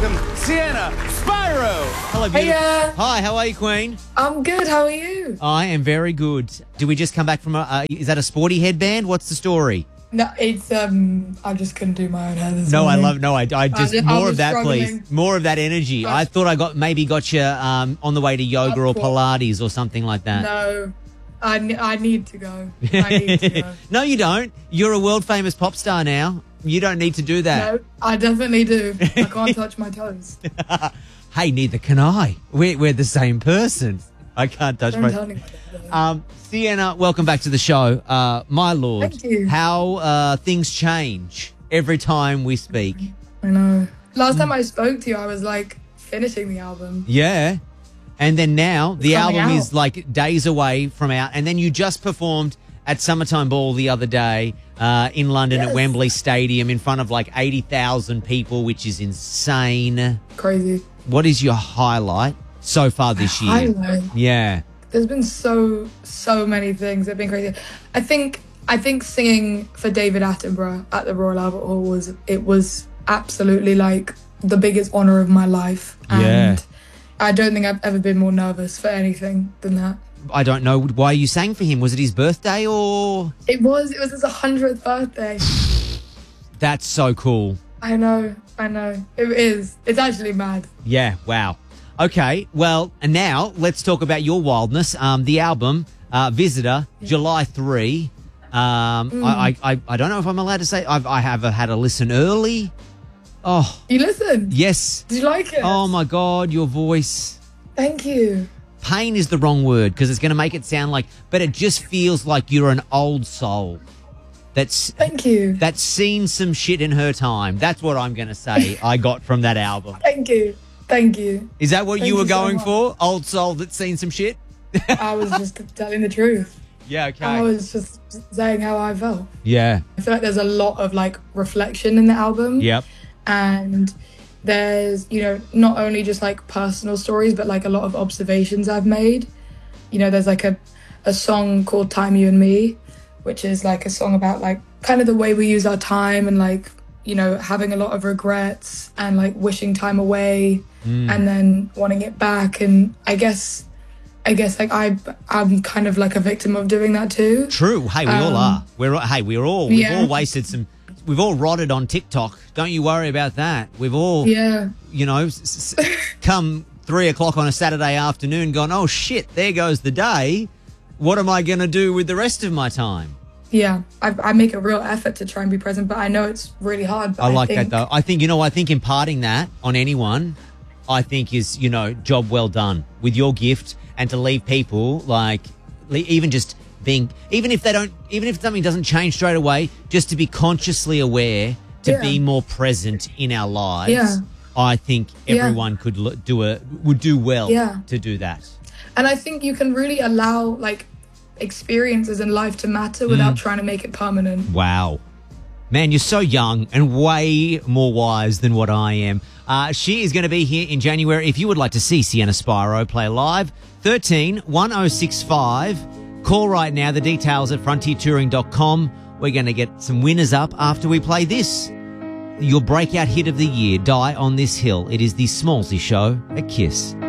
welcome Sienna Spyro. Hello, beautiful. Hiya. Hi, how are you, Queen? I'm good. How are you? I am very good. Did we just come back from is that a sporty headband? What's the story? No, it's I just couldn't do my own hair this No, morning. I just more was of that, struggling. please. More of that energy. I thought I got you on the way to yoga or Pilates or something like that. No, I need to go. I need to go. No, you don't. You're a world famous pop star now. You don't need to do that. No, I definitely do. I can't touch my toes. Hey, neither can I. We're the same person. I can't touch Don't my. tell anybody. Sienna, welcome back to the show. My lord, Thank you. how things change every time we speak. I know. Last time I spoke to you, I was like finishing the album. Yeah. And then now the Coming album out. is like days away from out. And then you just performed at Summertime Ball the other day in London at Yes. Wembley Stadium in front of like 80,000 people, which is insane. Crazy. What is your highlight so far this year? Highlight. Yeah. There's been so many things that have been crazy. I think singing for David Attenborough at the Royal Albert Hall was absolutely like the biggest honor of my life. Yeah. And I don't think I've ever been more nervous for anything than that. I don't know why you sang for him. Was it his birthday or? It was his 100th birthday. That's so cool. I know. It is. It's actually mad. Yeah, wow. Okay, well, and now let's talk about your wildness. The album, Visitor, July 3. I don't know if I'm allowed to say I have had a listen early. Oh, You listened? yes. Did you like it? Oh, my God, your voice. Thank you. Pain is the wrong word because it's going to make it sound like, but it just feels like you're an old soul Thank you. that's seen some shit in her time. That's what I'm going to say I got from that album. Thank you. Thank you. Is that what Thank you were you so going much. for? Old soul that's seen some shit? I was just telling the truth. Yeah, okay. I was just saying how I felt. Yeah. I feel like there's a lot of like reflection in the album. Yep. And there's, not only just like personal stories, but like a lot of observations I've made. There's like a song called Time You and Me, which is like a song about like kind of the way we use our time and like, having a lot of regrets and like wishing time away and then wanting it back. And I guess like I'm kind of like a victim of doing that too. True. Hey, we all are. We've all wasted we've all rotted on TikTok. Don't you worry about that. We've all, Yeah. come 3 o'clock on a Saturday afternoon gone, oh shit, there goes the day. What am I going to do with the rest of my time? Yeah, I make a real effort to try and be present, but I know it's really hard. But I like that though. I think imparting that on anyone, I think is, job well done with your gift and to leave people like even just being, even if something doesn't change straight away, just to be consciously aware, to be more present in our lives. Yeah. I think everyone would do well to do that. And I think you can really allow like experiences in life to matter without trying to make it permanent. Wow. Man, you're so young and way more wise than what I am. She is going to be here in January. If you would like to see Sienna Spyro play live, 13 1065. Call right now. The details at frontiertouring.com. We're going to get some winners up after we play this. Your breakout hit of the year, Die on This Hill. It is the Smallsy Show at KISS.